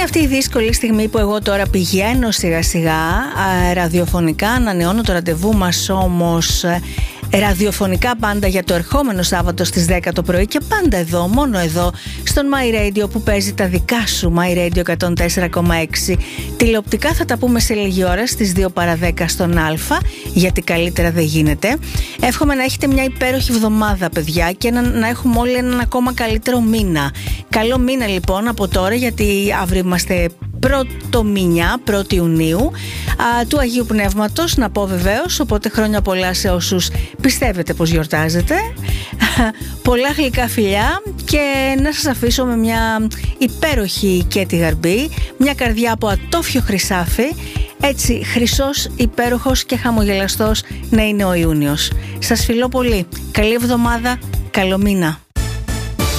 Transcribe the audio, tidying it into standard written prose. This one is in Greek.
Είναι αυτή η δύσκολη στιγμή που εγώ τώρα πηγαίνω σιγά σιγά ραδιοφωνικά, ανανεώνω το ραντεβού μας όμως ραδιοφωνικά πάντα για το ερχόμενο Σάββατο στις 10 το πρωί και πάντα εδώ, μόνο εδώ στον My Radio που παίζει τα δικά σου My Radio 104,6. Τηλεοπτικά θα τα πούμε σε λίγη ώρα στις 2 παρα 10 στον Α, γιατί καλύτερα δεν γίνεται. Εύχομαι να έχετε μια υπέροχη εβδομάδα, παιδιά, και να έχουμε όλοι έναν ακόμα καλύτερο μήνα. Καλό μήνα λοιπόν από τώρα, γιατί αύριο είμαστε πρώτο μηνιά, 1η Ιουνίου του Αγίου Πνεύματος, να πω βεβαίως, οπότε χρόνια πολλά σε όσους πιστεύετε πως γιορτάζετε. Πολλά γλυκά φιλιά και να σας αφήσω με μια υπέροχη Κέτη Γαρμπή, μια καρδιά από ατόφιο χρυσάφι, έτσι χρυσός, υπέροχος και χαμογελαστός να είναι ο Ιούνιος. Σας φιλώ πολύ, καλή εβδομάδα, καλό μήνα.